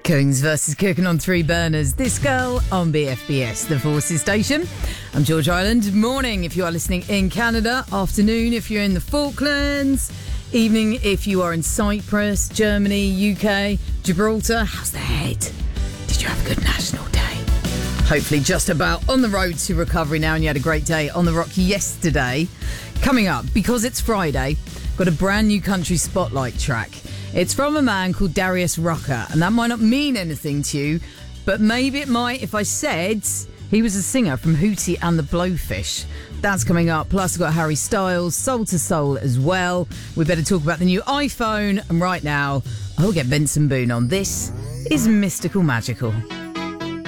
Coons versus Cooking on Three Burners. This girl on BFBS, the Forces Station. I'm George Island. Morning if you are listening in Canada. Afternoon if you're in the Falklands. Evening if you are in Cyprus, Germany, UK, Gibraltar. How's the head? Did you have a good National Day? Hopefully just about on the road to recovery now, and you had a great day on the rock yesterday. Coming up, because it's Friday, got a brand new country spotlight track. It's from a man called Darius Rucker, and that might not mean anything to you, but maybe it might if I said he was a singer from Hootie and the Blowfish. That's coming up. Plus, we've got Harry Styles, Soul to Soul as well. We better talk about the new iPhone. And right now, I'll get Benson Boone on. This is Mystical Magical.